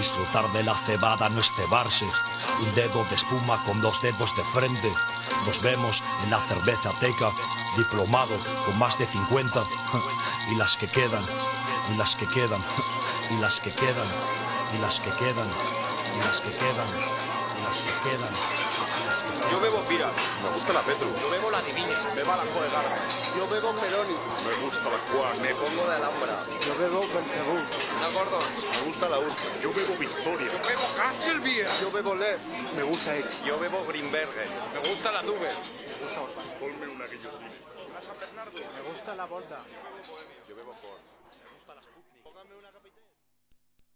Disfrutar de la cebada no es cebarse. Un dedo de espuma con 2 dedos de frente. Nos vemos en la cervezateca, diplomado con más de 50. Y las que quedan, y las que quedan, y las que quedan, y las que quedan, y las que quedan, y las que quedan. Yo bebo Pira, me gusta la Petru. Yo bebo la Divine. Beba la Joegar. Yo bebo Peroni. Me gusta la Cuar. Me pongo de Alhambra. Yo bebo Belcebú. Una Gordons. Me gusta la Urca. Yo bebo Victoria. Yo bebo Castelbier. Yo bebo Lev. Me gusta Ek. Yo bebo Grimbergen. Me gusta la Duvel. Me gusta Orban. Ponme una guillotina. Una San Bernardo. Me gusta la Volta. Yo bebo Cor. Me gusta la Sputnik. Póngame una capitana.